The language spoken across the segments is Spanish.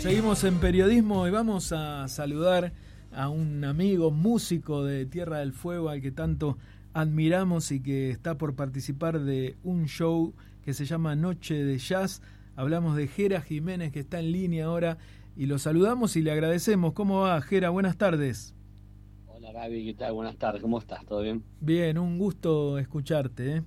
Seguimos en periodismo y vamos a saludar a un amigo músico de Tierra del Fuego al que tanto admiramos y que está por participar de un show que se llama Noche de Jazz. Hablamos de Jera Jiménez, que está en línea ahora, y lo saludamos y le agradecemos. ¿Cómo va, Jera? Buenas tardes. Hola, Gaby, ¿qué tal? Buenas tardes, ¿cómo estás? ¿Todo bien? Bien, un gusto escucharte.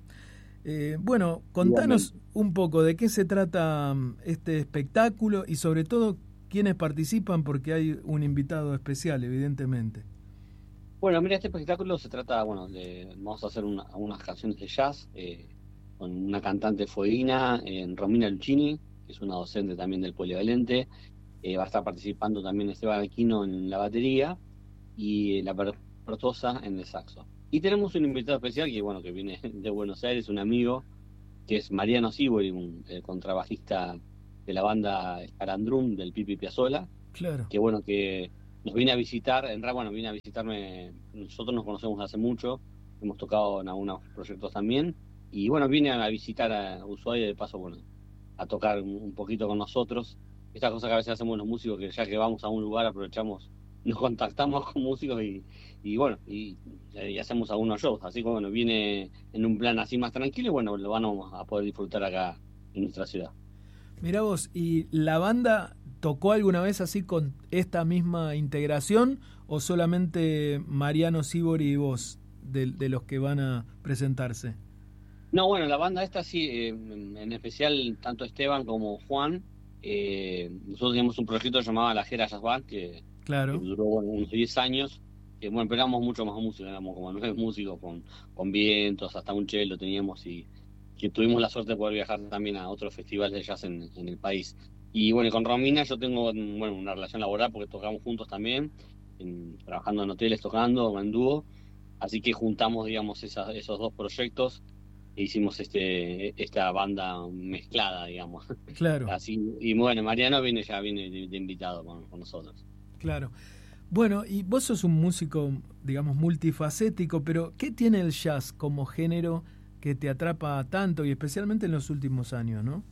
Bueno, contanos un poco de qué se trata este espectáculo y sobre todo quiénes participan, porque hay un invitado especial, evidentemente. Bueno, mira, este espectáculo se trata, vamos a hacer unas canciones de jazz con una cantante fueguina, Romina Lucchini, que es una docente también del Polivalente. Va a estar participando también Esteban Aquino en la batería y la Pertosa en el saxo. Y tenemos un invitado especial que viene de Buenos Aires, un amigo, que es Mariano Sibori, un contrabajista de la banda Scarandrum del Pipi Piazzolla. Claro. Que nos viene a visitar, viene a visitarme. Nosotros nos conocemos hace mucho, hemos tocado en algunos proyectos también, y viene a visitar a Ushuaia, de paso, a tocar un poquito con nosotros. Estas cosas que a veces hacemos los músicos, que ya que vamos a un lugar aprovechamos, nos contactamos con músicos y hacemos algunos shows. Así que viene en un plan así más tranquilo y lo vamos a poder disfrutar acá en nuestra ciudad. Mirá vos, ¿y la banda tocó alguna vez así con esta misma integración o solamente Mariano Sibori y vos de los que van a presentarse? No, la banda esta sí, en especial tanto Esteban como Juan. Nosotros teníamos un proyecto llamado La Jera Jazz Band que duró unos 10 años, pero éramos mucho más músicos, éramos como 9 músicos con vientos, hasta un cello teníamos, y que tuvimos la suerte de poder viajar también a otros festivales de jazz en el país. Y con Romina yo tengo una relación laboral porque tocamos juntos también, trabajando en hoteles, tocando en dúo, así que juntamos esos dos proyectos e hicimos esta banda mezclada, digamos. Claro. Así, y Mariano viene de invitado con nosotros. Claro. Bueno, y vos sos un músico, digamos, multifacético, pero ¿qué tiene el jazz como género que te atrapa tanto y especialmente en los últimos años, no?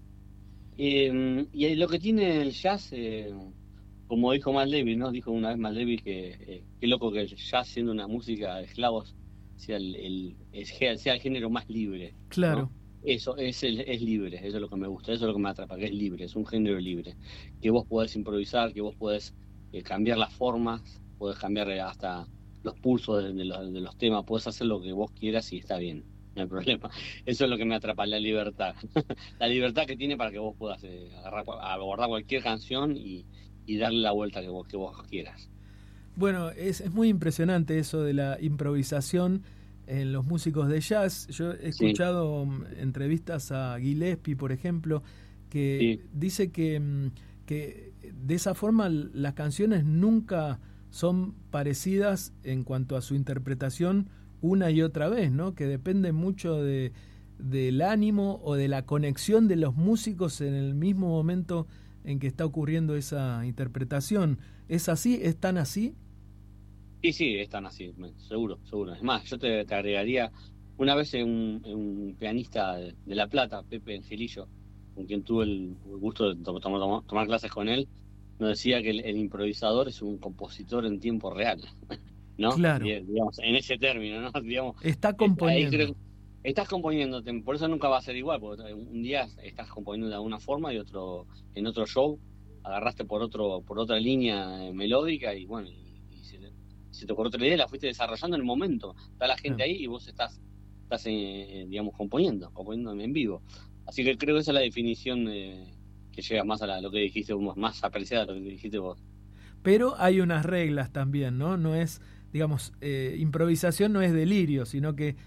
Y lo que tiene el jazz, como dijo Miles Davis, ¿no? Dijo una vez Miles Davis que qué loco que el jazz, siendo una música de esclavos, sea el género más libre. Claro. ¿no? Eso es libre, eso es lo que me gusta, eso es lo que me atrapa, que es libre, es un género libre, que vos podés improvisar, que vos podés cambiar las formas, podés cambiar hasta los pulsos de los temas, podés hacer lo que vos quieras y está bien, no hay problema. Eso es lo que me atrapa, la libertad. La libertad que tiene para que vos puedas abordar cualquier canción y darle la vuelta que vos quieras. Bueno, es muy impresionante eso de la improvisación en los músicos de jazz. Yo he escuchado entrevistas a Gillespie, por ejemplo, que dice que de esa forma las canciones nunca son parecidas en cuanto a su interpretación una y otra vez, ¿no? Que depende mucho del ánimo o de la conexión de los músicos en el mismo momento en que está ocurriendo esa interpretación. ¿Es así? ¿Es tan así? Sí, están así, seguro. Es más, yo te agregaría, una vez un pianista de La Plata, Pepe Angelillo, con quien tuve el gusto de tomar clases con él, nos decía que el improvisador es un compositor en tiempo real, ¿no? Claro. Digamos, en ese término, ¿no? Digamos, está componiendo. Estás componiéndote, por eso nunca va a ser igual, porque un día estás componiendo de alguna forma y en otro show agarraste por otra línea melódica y se te ocurrió otra idea, la fuiste desarrollando en el momento. Está la gente ahí y vos estás componiendo en vivo. Así que creo que esa es la definición que llega más a lo que dijiste vos, más apreciada a lo que dijiste vos. Pero hay unas reglas también, ¿no? No es, digamos, improvisación no es delirio, sino que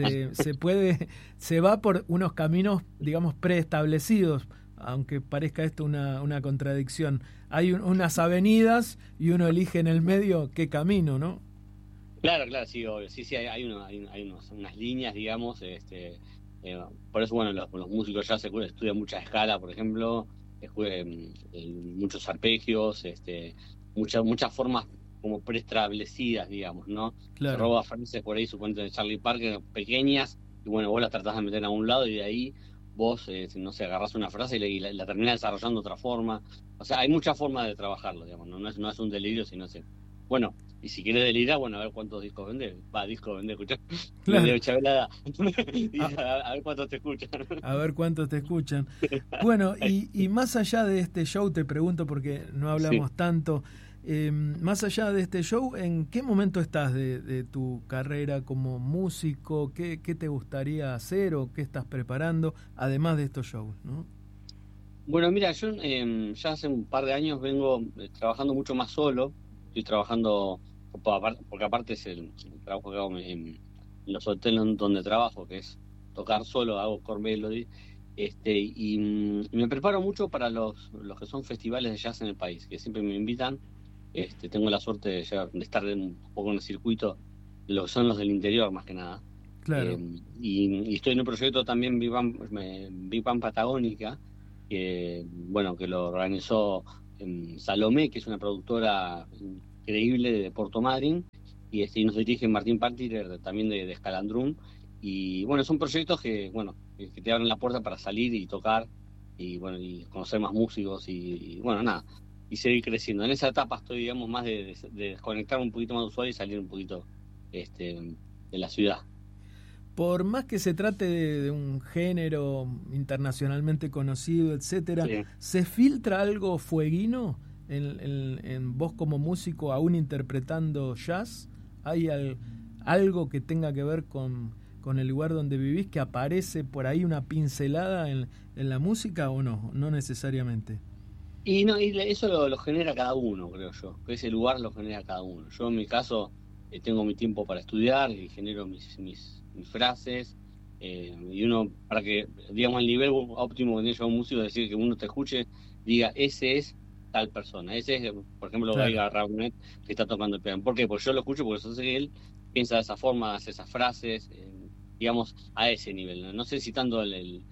se va por unos caminos, digamos, preestablecidos, aunque parezca esto una contradicción. Hay unas avenidas y uno elige en el medio qué camino, ¿no? Claro, sí, obvio. Sí, hay unas líneas, digamos. Por eso, los músicos ya estudian mucha escala, por ejemplo, muchos arpegios, muchas formas como preestablecidas, digamos, ¿no? Claro. Se roba frases por ahí, suponete de Charlie Parker, pequeñas, y vos las tratás de meter a un lado y de ahí vos, no sé, agarrás una frase y la terminás desarrollando de otra forma. O sea, hay muchas formas de trabajarlo, digamos, no es un delirio, sino bueno, y si querés delirar, bueno, a ver cuántos discos vendés. Discos vendés, escuchá. Claro. Chabelada. A ver cuántos te escuchan. A ver cuántos te escuchan. Bueno, y más allá de este show, te pregunto porque no hablamos tanto, más allá de este show, ¿en qué momento estás de tu carrera como músico? ¿Qué te gustaría hacer o qué estás preparando, además de estos shows, ¿no? Bueno, mira, yo ya hace un par de años vengo trabajando mucho más solo. Estoy trabajando, porque aparte es el trabajo que hago en los hoteles donde trabajo, que es tocar solo, hago core melody, y me preparo mucho para los que son festivales de jazz en el país, que siempre me invitan. Tengo la suerte de estar un poco en el circuito de lo que son los del interior, más que nada. Claro. Y estoy en un proyecto también Big Bang Patagónica, que lo organizó Salomé, que es una productora increíble de Puerto Madryn, y nos dirige Martín Partiller, también de Escalandrum. Y bueno, son proyectos que te abren la puerta para salir y tocar, y conocer más músicos, y nada, y seguir creciendo. En esa etapa estoy, digamos, más de desconectarme un poquito más de usuario y salir un poquito de la ciudad. Por más que se trate de un género internacionalmente conocido, etcétera, sí, ¿se filtra algo fueguino en vos como músico aún interpretando jazz? ¿Hay algo que tenga que ver con el lugar donde vivís, que aparece por ahí una pincelada en la música o no? No necesariamente. Y eso lo genera cada uno, creo yo. Ese lugar lo genera cada uno. Yo en mi caso tengo mi tiempo para estudiar y genero mis frases, y uno, para que, digamos, el nivel óptimo que tiene yo un músico, es decir, que uno te escuche, diga, ese es tal persona, ese es, por ejemplo, Gaiga Raunet, que está tocando el piano. ¿Por qué? Porque yo lo escucho porque yo sé que él piensa de esa forma, hace esas frases, digamos, a ese nivel. No sé si tanto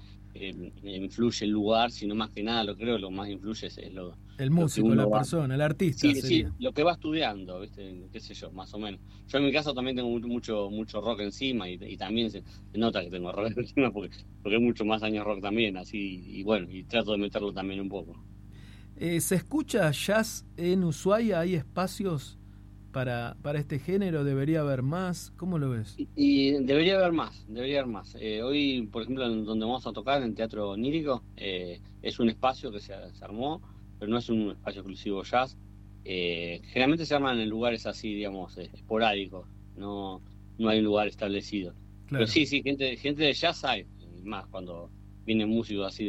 influye el lugar, sino más que nada, lo más influye es el músico, la persona, el artista. Sí, lo que va estudiando, ¿viste? Qué sé yo, más o menos. Yo en mi caso también tengo mucho rock encima, y también se nota que tengo rock encima porque hay mucho más años rock también, así, y trato de meterlo también un poco. ¿Se escucha jazz en Ushuaia? ¿Hay espacios para este género? ¿Debería haber más? ¿Cómo lo ves? Y debería haber más. Hoy, por ejemplo, en donde vamos a tocar, en Teatro Onírico, es un espacio que se armó, pero no es un espacio exclusivo jazz. Generalmente se arman en lugares así, digamos, esporádicos, no hay un lugar establecido. Claro. Pero sí, gente de jazz hay, más cuando vienen músicos así,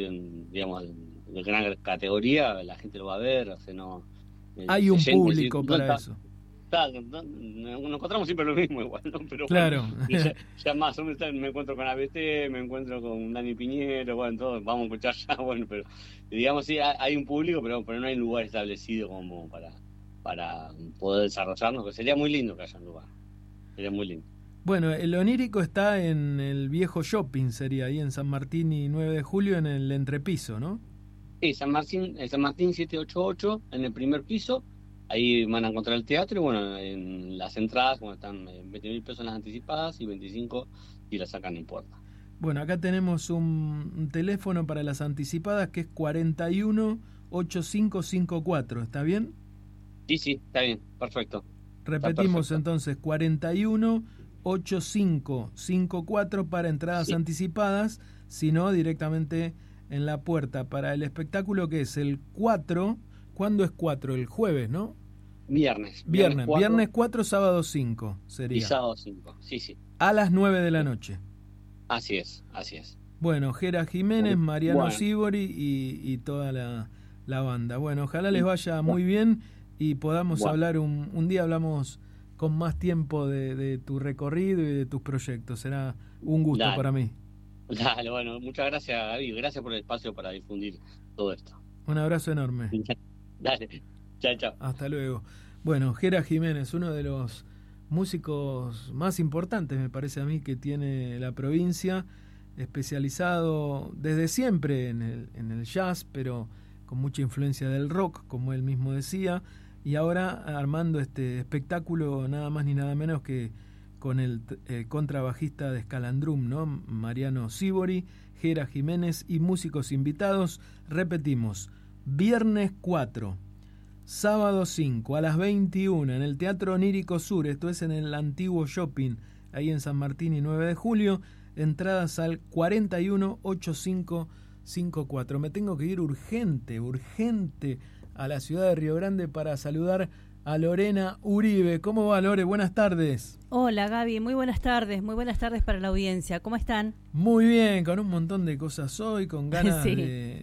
de gran categoría, la gente lo va a ver, o sea, no... Hay un público para eso. Nos encontramos siempre lo mismo igual, ¿no? Pero claro. Bueno, ya más o menos me encuentro con ABT, me encuentro con Dani Piñero, todos vamos a escuchar ya, pero digamos, sí, hay un público, pero no hay un lugar establecido como para poder desarrollarnos, que sería muy lindo que haya un lugar, sería muy lindo. Bueno, el Onírico está en el viejo shopping, sería ahí en San Martín y 9 de Julio, en el entrepiso, ¿no? Sí, San Martín 788, en el primer piso. Ahí van a encontrar el teatro, y en las entradas, están 20.000 pesos en las anticipadas y 25 y las sacan en puerta. Bueno, acá tenemos un teléfono para las anticipadas que es 418554, ¿está bien? Sí, está bien, perfecto. Repetimos entonces, 418554 para entradas anticipadas, si no, directamente en la puerta. Para el espectáculo que es el 4... ¿Cuándo es 4? El jueves, ¿no? Viernes 4, sábado 5 sería. Y sábado 5, sí. A las 9 de la noche. Así es. Bueno, Gera Jiménez, Mariano Sibori y toda la banda. Bueno, ojalá les vaya muy bien y podamos hablar un día, hablamos con más tiempo de tu recorrido y de tus proyectos. Será un gusto para mí. Dale, muchas gracias, Gaby. Gracias por el espacio para difundir todo esto. Un abrazo enorme. Dale, chao. Hasta luego. Bueno, Gera Jiménez, uno de los músicos más importantes, me parece a mí, que tiene la provincia, especializado desde siempre en el jazz, pero con mucha influencia del rock, como él mismo decía, y ahora armando este espectáculo nada más ni nada menos que con el contrabajista de Escalandrum, ¿no? Mariano Sibori, Gera Jiménez y músicos invitados. Repetimos, viernes 4, sábado 5 a las 21 en el Teatro Onírico Sur, esto es en el antiguo shopping, ahí en San Martín y 9 de julio, entradas al 418554. Me tengo que ir urgente a la ciudad de Río Grande para saludar a Lorena Uribe. ¿Cómo va, Lore? Buenas tardes. Hola, Gaby. Muy buenas tardes para la audiencia. ¿Cómo están? Muy bien, con un montón de cosas hoy, con ganas sí.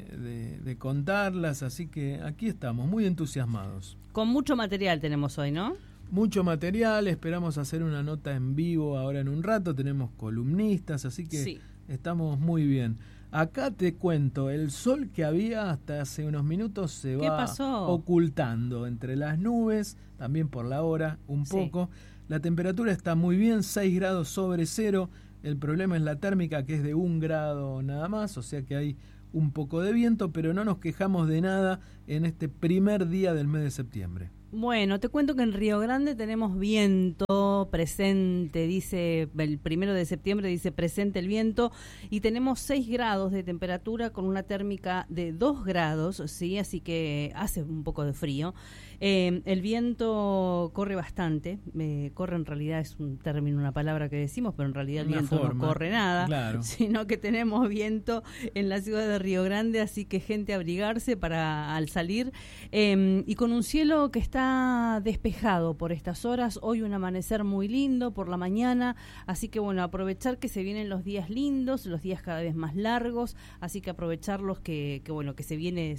de contarlas, así que aquí estamos, muy entusiasmados. Con mucho material tenemos hoy, ¿no? Mucho material, esperamos hacer una nota en vivo ahora en un rato, tenemos columnistas, así que sí. Estamos muy bien. Acá te cuento, el sol que había hasta hace unos minutos se va ocultando entre las nubes, también por la hora, un poco. La temperatura está muy bien, 6 grados sobre cero. El problema es la térmica, que es de 1 grado nada más, o sea que hay un poco de viento, pero no nos quejamos de nada en este primer día del mes de septiembre. Bueno, te cuento que en Río Grande tenemos viento presente, dice el 1 de septiembre, dice presente el viento, y tenemos 6 grados de temperatura con una térmica de 2 grados, ¿sí? Así que hace un poco de frío. El viento corre bastante, corre en realidad es un término, una palabra que decimos, pero en realidad el viento no corre nada, claro. Sino que tenemos viento en la ciudad de Río Grande, así que gente a abrigarse al salir, y con un cielo que está despejado por estas horas. Hoy un amanecer muy lindo por la mañana, así que bueno, aprovechar que se vienen los días lindos, los días cada vez más largos, así que aprovecharlos que se viene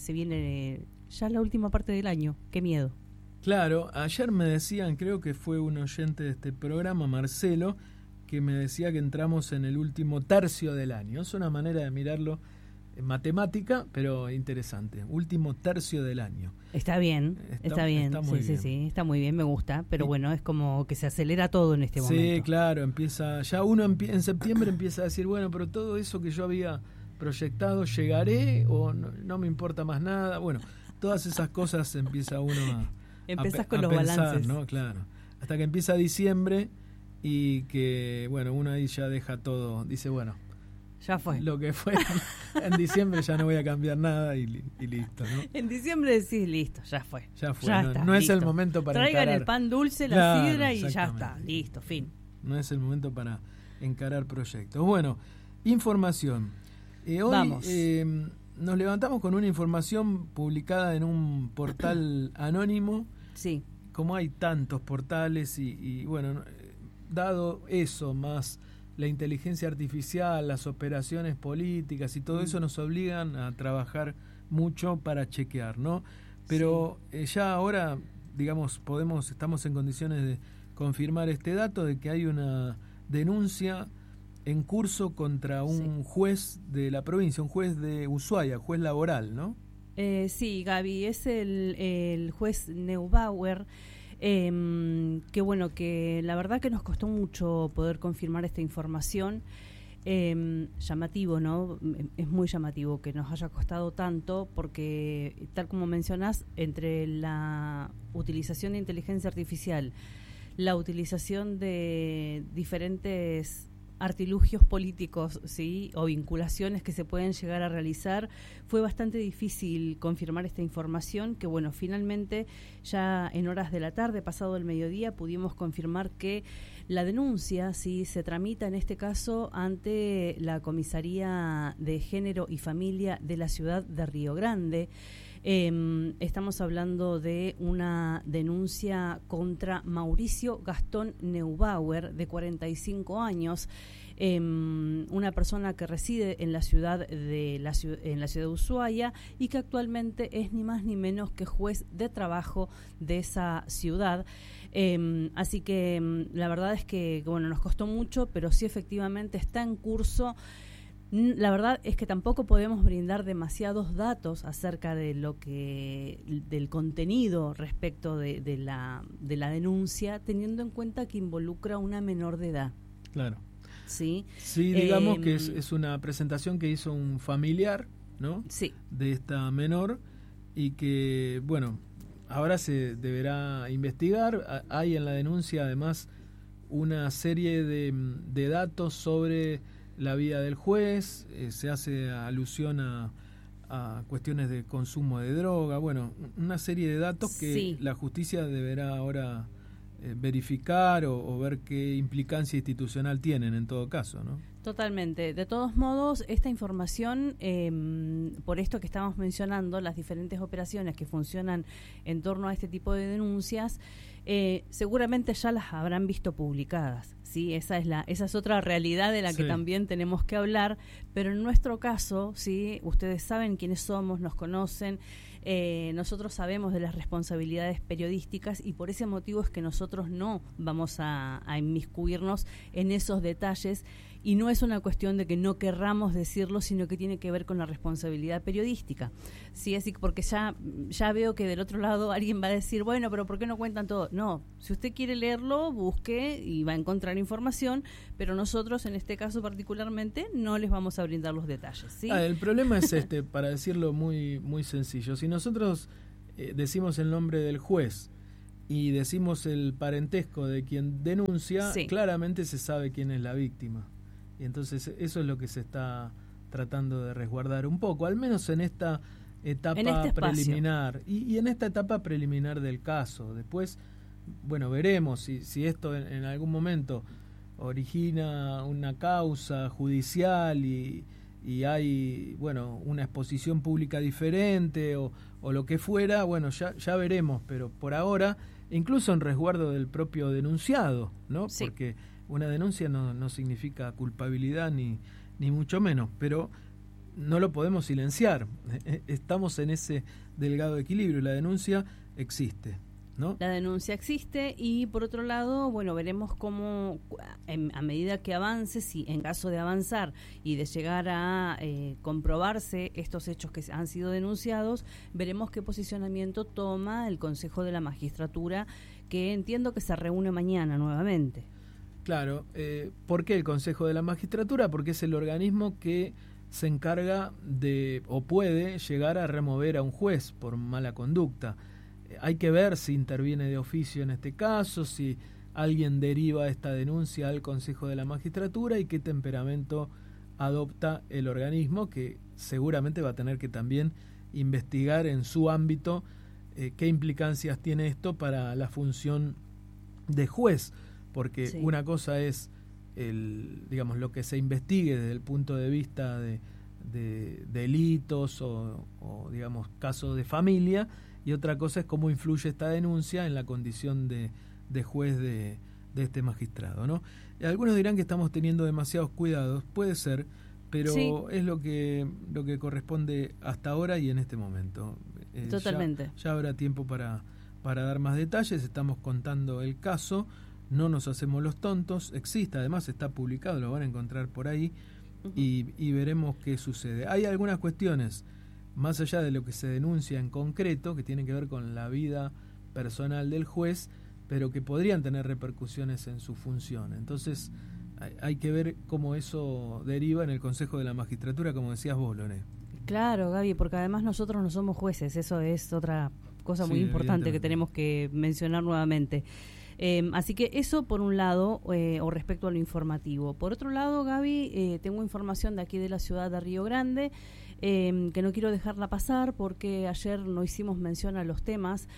ya la última parte del año. Qué miedo. Claro, ayer me decían, creo que fue un oyente de este programa, Marcelo, que me decía que entramos en el último tercio del año. Es una manera de mirarlo matemática, pero interesante. Último tercio del año. Está bien. Está muy bien. Sí, está muy bien, me gusta, pero bueno, es como que se acelera todo en este momento. Sí, claro, ya uno en septiembre empieza a decir, bueno, pero todo eso que yo había proyectado, ¿llegaré o no me importa más nada? Bueno, todas esas cosas empieza uno Empezás con los pensar, balances, ¿no? Claro. Hasta que empieza diciembre y que, bueno, uno ahí ya deja todo, dice, bueno, ya fue. Lo que fue en diciembre ya no voy a cambiar nada y listo, ¿no? En diciembre decís, listo, ya fue. Ya está, no es el momento para Traigan encarar. El pan dulce, la sidra y ya está, listo, fin. No es el momento para encarar proyectos. Bueno, información. Hoy Vamos. Nos levantamos con una información publicada en un portal anónimo. Sí. Como hay tantos portales y bueno, dado eso más la inteligencia artificial, las operaciones políticas y todo eso nos obligan a trabajar mucho para chequear, ¿no? Pero ya ahora, digamos, estamos en condiciones de confirmar este dato de que hay una denuncia en curso contra un juez de la provincia, un juez de Ushuaia, juez laboral, ¿no? Sí, Gaby, es el juez Neubauer. Que bueno, que la verdad que nos costó mucho poder confirmar esta información. Llamativo, ¿no? Es muy llamativo que nos haya costado tanto porque, tal como mencionás, entre la utilización de inteligencia artificial, la utilización de diferentes artilugios políticos, ¿sí? O vinculaciones que se pueden llegar a realizar, fue bastante difícil confirmar esta información, que bueno, finalmente ya en horas de la tarde, pasado el mediodía, pudimos confirmar que la denuncia, ¿sí?, se tramita en este caso ante la Comisaría de Género y Familia de la ciudad de Río Grande. Estamos hablando de una denuncia contra Mauricio Gastón Neubauer, de 45 años, una persona que reside en la ciudad de Ushuaia y que actualmente es ni más ni menos que juez de trabajo de esa ciudad. Así que la verdad es que bueno, nos costó mucho, pero sí efectivamente está en curso. La verdad es que tampoco podemos brindar demasiados datos acerca de del contenido respecto de la denuncia, teniendo en cuenta que involucra a una menor de edad. Claro. Sí, digamos que es una presentación que hizo un familiar, ¿no? Sí. De esta menor y que, bueno, ahora se deberá investigar. Hay en la denuncia además una serie de datos sobre la vida del juez, se hace alusión a cuestiones de consumo de droga, bueno, una serie de datos que la justicia deberá ahora verificar o ver qué implicancia institucional tienen en todo caso, ¿no? Totalmente. De todos modos, esta información, por esto que estamos mencionando, las diferentes operaciones que funcionan en torno a este tipo de denuncias, seguramente ya las habrán visto publicadas, ¿sí? Esa es otra realidad de la que también tenemos que hablar, pero en nuestro caso, ¿sí? Ustedes saben quiénes somos, nos conocen, nosotros sabemos de las responsabilidades periodísticas y por ese motivo es que nosotros no vamos a inmiscuirnos en esos detalles. Y no es una cuestión de que no querramos decirlo, sino que tiene que ver con la responsabilidad periodística. Sí, así porque ya veo que del otro lado alguien va a decir, bueno, pero ¿por qué no cuentan todo? No, si usted quiere leerlo, busque y va a encontrar información, pero nosotros en este caso particularmente no les vamos a brindar los detalles, ¿sí? El problema es para decirlo muy, muy sencillo. Si nosotros decimos el nombre del juez y decimos el parentesco de quien denuncia, claramente se sabe quién es la víctima. Y entonces eso es lo que se está tratando de resguardar un poco, al menos en esta etapa preliminar y en esta etapa preliminar del caso. Después, bueno, veremos si esto en algún momento origina una causa judicial y hay, bueno, una exposición pública diferente o lo que fuera, bueno, ya veremos, pero por ahora, incluso en resguardo del propio denunciado, ¿no? Sí. Porque una denuncia no significa culpabilidad ni mucho menos, pero no lo podemos silenciar. Estamos en ese delgado equilibrio. La denuncia existe, ¿no? La denuncia existe y por otro lado, bueno, veremos cómo a medida que avance, si en caso de avanzar y de llegar a comprobarse estos hechos que han sido denunciados, veremos qué posicionamiento toma el Consejo de la Magistratura, que entiendo que se reúne mañana nuevamente. Claro, ¿por qué el Consejo de la Magistratura? Porque es el organismo que se encarga de, o puede llegar a remover a un juez por mala conducta. Hay que ver si interviene de oficio en este caso, si alguien deriva esta denuncia al Consejo de la Magistratura y qué temperamento adopta el organismo, que seguramente va a tener que también investigar en su ámbito qué implicancias tiene esto para la función de juez. Porque una cosa es digamos, lo que se investigue desde el punto de vista de delitos o digamos casos de familia, y otra cosa es cómo influye esta denuncia en la condición de juez de este magistrado, ¿no? Algunos dirán que estamos teniendo demasiados cuidados, puede ser, pero es lo que corresponde hasta ahora y en este momento. Totalmente. Ya habrá tiempo para dar más detalles. Estamos contando el caso. No nos hacemos los tontos, existe, además está publicado, lo van a encontrar por ahí y veremos qué sucede. Hay algunas cuestiones, más allá de lo que se denuncia en concreto, que tienen que ver con la vida personal del juez, pero que podrían tener repercusiones en su función. Entonces hay que ver cómo eso deriva en el Consejo de la Magistratura, como decías vos, Loré. Claro, Gaby, porque además nosotros no somos jueces, eso es otra cosa muy importante que tenemos que mencionar nuevamente. Así que eso por un lado, o respecto a lo informativo. Por otro lado, Gaby, tengo información de aquí de la ciudad de Río Grande, que no quiero dejarla pasar porque ayer no hicimos mención a los temas,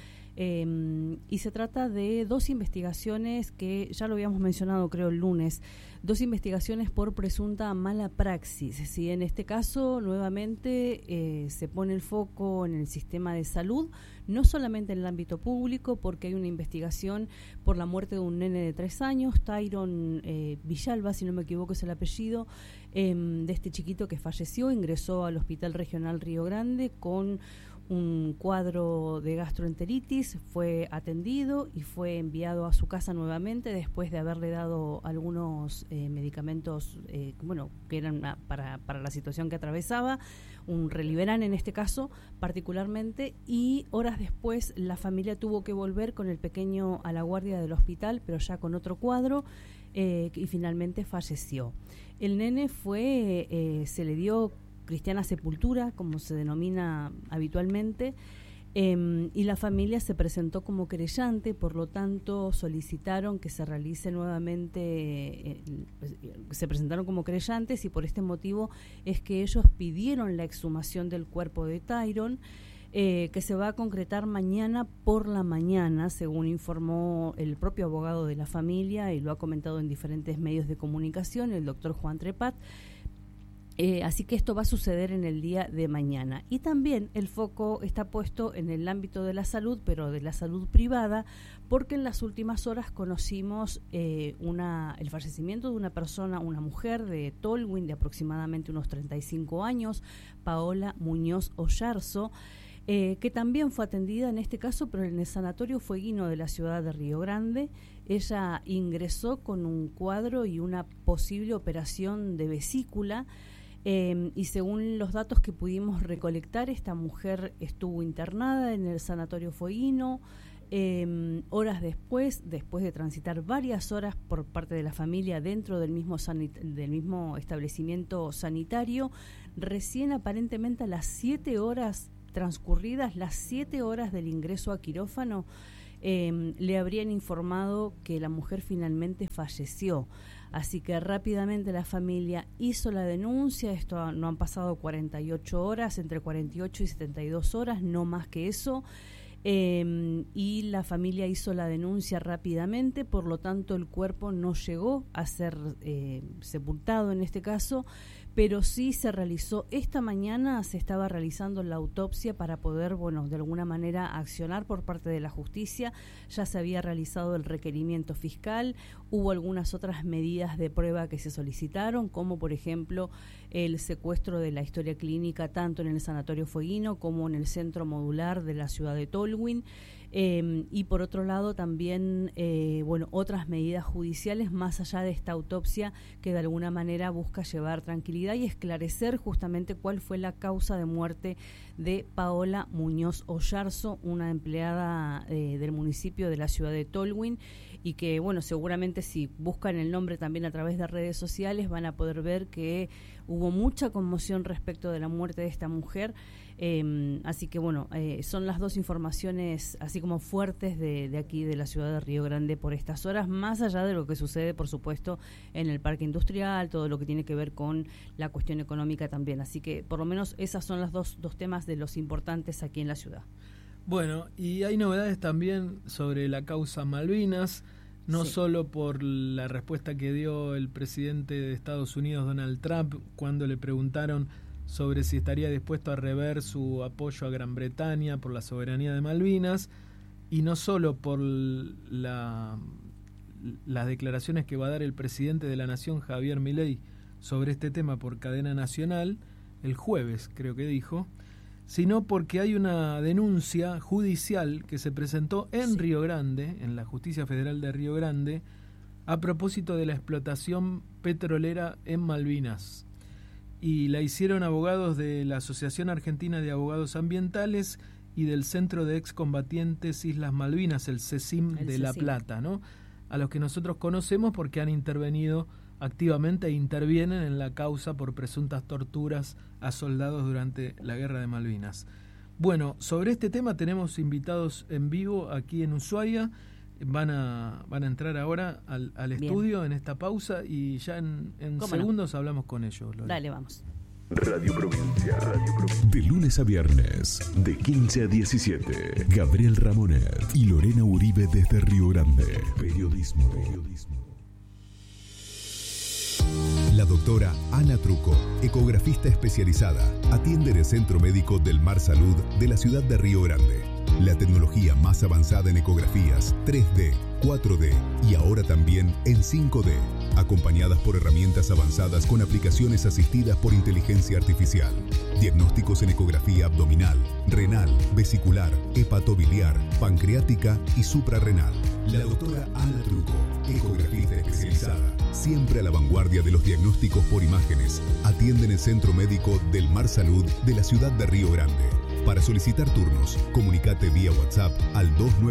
y se trata de 2 investigaciones que ya lo habíamos mencionado creo el lunes, 2 investigaciones por presunta mala praxis. ¿Sí? En este caso nuevamente se pone el foco en el sistema de salud, no solamente en el ámbito público, porque hay una investigación por la muerte de un nene de 3 años, Tyron Villalba, si no me equivoco es el apellido, de este chiquito que falleció, ingresó al Hospital Regional Río Grande con un cuadro de gastroenteritis, fue atendido y fue enviado a su casa nuevamente después de haberle dado algunos medicamentos que eran para la situación que atravesaba, un Reliberan en este caso particularmente, y horas después la familia tuvo que volver con el pequeño a la guardia del hospital, pero ya con otro cuadro, y finalmente falleció. El nene se le dio cristiana sepultura, como se denomina habitualmente, y la familia se presentó como querellante, por lo tanto solicitaron que se realice nuevamente, se presentaron como querellantes, y por este motivo es que ellos pidieron la exhumación del cuerpo de Tyron, que se va a concretar mañana por la mañana, según informó el propio abogado de la familia y lo ha comentado en diferentes medios de comunicación, el doctor Juan Trepat. Así que esto va a suceder en el día de mañana. Y también el foco está puesto en el ámbito de la salud, pero de la salud privada, porque en las últimas horas conocimos el fallecimiento de una persona, una mujer de Tolwyn, de aproximadamente unos 35 años, Paola Muñoz Ollarzo, que también fue atendida en este caso, pero en el Sanatorio Fueguino de la ciudad de Río Grande. Ella ingresó con un cuadro y una posible operación de vesícula. Y según los datos que pudimos recolectar, esta mujer estuvo internada en el Sanatorio Fueguino. Horas después de transitar varias horas por parte de la familia dentro del mismo establecimiento sanitario, recién aparentemente a las 7 horas transcurridas, las 7 horas del ingreso a quirófano, le habrían informado que la mujer finalmente falleció. Así que rápidamente la familia hizo la denuncia. Esto no han pasado 48 horas, entre 48 y 72 horas, no más que eso. Y la familia hizo la denuncia rápidamente, por lo tanto el cuerpo no llegó a ser sepultado en este caso, pero sí se realizó esta mañana, se estaba realizando la autopsia para poder, de alguna manera accionar por parte de la justicia. Ya se había realizado el requerimiento fiscal, hubo algunas otras medidas de prueba que se solicitaron, como por ejemplo el secuestro de la historia clínica tanto en el Sanatorio Fueguino como en el Centro Modular de la ciudad de Tolwyn. Y por otro lado también otras medidas judiciales más allá de esta autopsia que de alguna manera busca llevar tranquilidad y esclarecer justamente cuál fue la causa de muerte de Paola Muñoz Ollarzo, una empleada del municipio de la ciudad de Tolwyn, y que seguramente si buscan el nombre también a través de redes sociales van a poder ver que hubo mucha conmoción respecto de la muerte de esta mujer. Así que son las dos informaciones así como fuertes de aquí de la ciudad de Río Grande por estas horas, más allá de lo que sucede por supuesto en el parque industrial, todo lo que tiene que ver con la cuestión económica también. Así que por lo menos esas son las dos temas de los importantes aquí en la ciudad. Bueno, y hay novedades también sobre la causa Malvinas, no solo por la respuesta que dio el presidente de Estados Unidos, Donald Trump, cuando le preguntaron sobre si estaría dispuesto a rever su apoyo a Gran Bretaña por la soberanía de Malvinas, y no solo por las declaraciones que va a dar el presidente de la Nación, Javier Milei, sobre este tema por cadena nacional, el jueves creo que dijo, sino porque hay una denuncia judicial que se presentó en Río Grande, en la Justicia Federal de Río Grande, a propósito de la explotación petrolera en Malvinas. Y la hicieron abogados de la Asociación Argentina de Abogados Ambientales y del Centro de Excombatientes Islas Malvinas, el CECIM de La Plata, ¿no? A los que nosotros conocemos porque han intervenido activamente e intervienen en la causa por presuntas torturas a soldados durante la Guerra de Malvinas. Bueno, sobre este tema tenemos invitados en vivo aquí en Ushuaia. Van a entrar ahora al estudio en esta pausa y ya en segundos hablamos con ellos. Lola. Dale, vamos. Radio Provincia. De lunes a viernes, de 15 a 17. Gabriel Ramonet y Lorena Uribe desde Río Grande. Periodismo. La doctora Ana Truco, ecografista especializada, atiende en el Centro Médico del Mar Salud de la ciudad de Río Grande. La tecnología más avanzada en ecografías 3D, 4D y ahora también en 5D, acompañadas por herramientas avanzadas con aplicaciones asistidas por inteligencia artificial. Diagnósticos en ecografía abdominal, renal, vesicular, hepatobiliar, pancreática y suprarrenal. La doctora Ana Truco, ecografista especializada, siempre a la vanguardia de los diagnósticos por imágenes, atiende en el Centro Médico del Mar Salud de la ciudad de Río Grande. Para solicitar turnos, comunicate vía WhatsApp al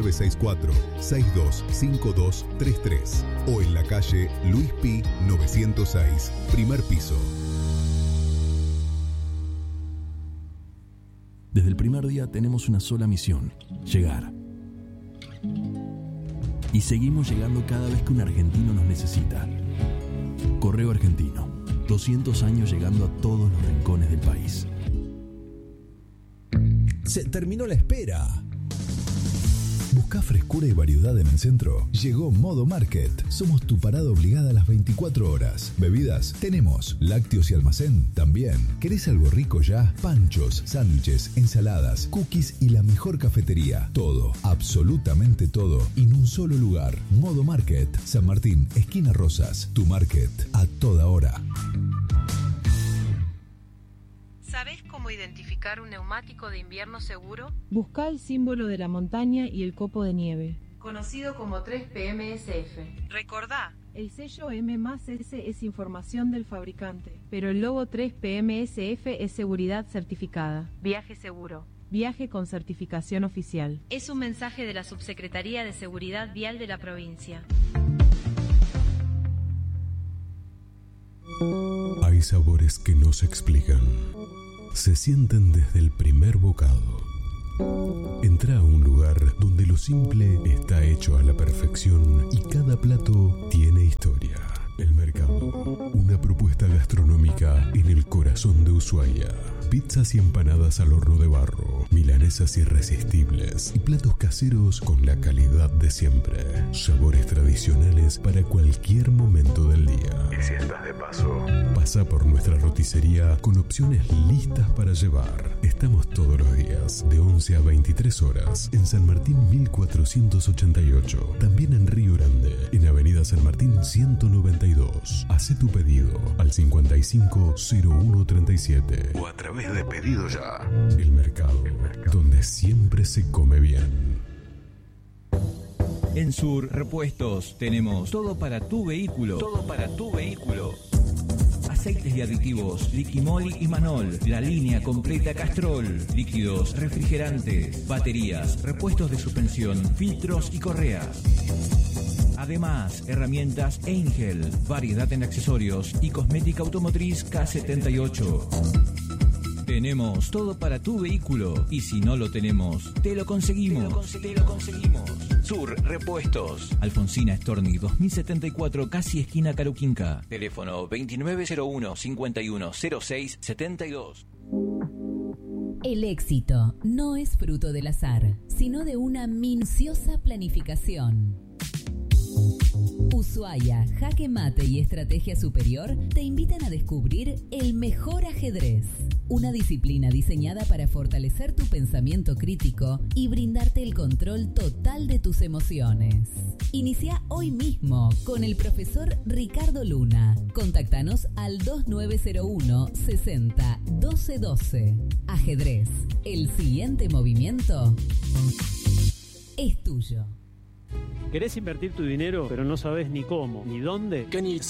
2964-625233 o en la calle Luis Pi 906, 1er piso. Desde el primer día tenemos una sola misión: llegar. Y seguimos llegando cada vez que un argentino nos necesita. Correo Argentino, 200 años llegando a todos los rincones del país. Se terminó la espera. ¿Buscás frescura y variedad en el centro? Llegó Modo Market. Somos tu parada obligada a las 24 horas. Bebidas, tenemos. Lácteos y almacén, también. ¿Querés algo rico ya? Panchos, sándwiches, ensaladas, cookies y la mejor cafetería. Todo, absolutamente todo, en un solo lugar. Modo Market, San Martín, esquina Rosas. Tu market, a toda hora. ¿Sabés cómo identificar un neumático de invierno seguro? Busca el símbolo de la montaña y el copo de nieve, Conocido como 3PMSF. Recordá, el sello M+S es información del fabricante, pero el logo 3PMSF es seguridad certificada. viaje seguro. Viaje con certificación oficial. Es un mensaje de la Subsecretaría de Seguridad Vial de la provincia. Hay sabores que no se explican. Se sienten desde el primer bocado. Entra a un lugar donde lo simple está hecho a la perfección y cada plato tiene historia. El Mercado, una propuesta gastronómica en el corazón de Ushuaia. Pizzas y empanadas al horno de barro, milanesas irresistibles y platos caseros con la calidad de siempre. Sabores tradicionales para cualquier momento del día. Y si estás de paso, pasa por nuestra roticería con opciones listas para llevar. Estamos todos los días de 11 a 23 horas en San Martín 1488. También en Río Grande, en Avenida San Martín 192. Hacé tu pedido al 550137 o a través de Pedido Ya. El Mercado, donde siempre se come bien. En Sur Repuestos tenemos todo para tu vehículo. Todo para tu vehículo. Aceites y aditivos, Liquimol y Manol, la línea completa Castrol, líquidos, refrigerantes, baterías, repuestos de suspensión, filtros y correas. Además, herramientas Angel, variedad en accesorios y cosmética automotriz K78. Tenemos todo para tu vehículo y si no lo tenemos, te lo conseguimos. Te lo conseguimos. Sur Repuestos. Alfonsina Storni 2074, casi esquina Caruquinca. Teléfono 2901-5106-72. El éxito no es fruto del azar, sino de una minuciosa planificación. Ushuaia, Jaque Mate y Estrategia Superior te invitan a descubrir el mejor ajedrez, una disciplina diseñada para fortalecer tu pensamiento crítico y brindarte el control total de tus emociones. Inicia hoy mismo con el profesor Ricardo Luna. Contáctanos al 2901 60 12 12. Ajedrez, el siguiente movimiento es tuyo. ¿Querés invertir tu dinero, pero no sabes ni cómo, ni dónde?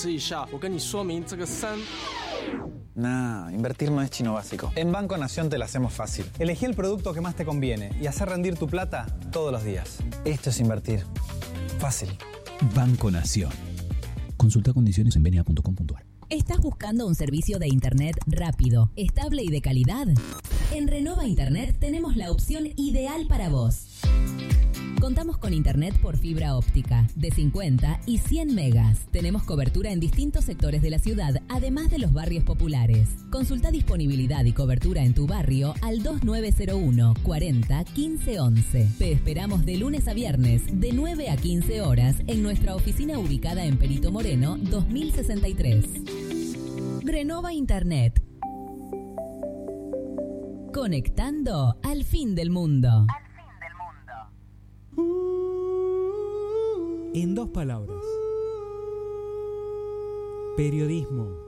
Nah, invertir no es chino básico. En Banco Nación te la hacemos fácil. Elegí el producto que más te conviene y hacer rendir tu plata todos los días. Esto es invertir. Fácil. Banco Nación. Consulta condiciones en bna.com.ar. ¿Estás buscando un servicio de internet rápido, estable y de calidad? En Renova Internet tenemos la opción ideal para vos. Contamos con internet por fibra óptica de 50 y 100 megas. Tenemos cobertura en distintos sectores de la ciudad, además de los barrios populares. Consulta disponibilidad y cobertura en tu barrio al 2901 40 15 11. Te esperamos de lunes a viernes de 9 a 15 horas en nuestra oficina ubicada en Perito Moreno 2063. Renova Internet. Conectando al fin del mundo. En dos palabras: periodismo.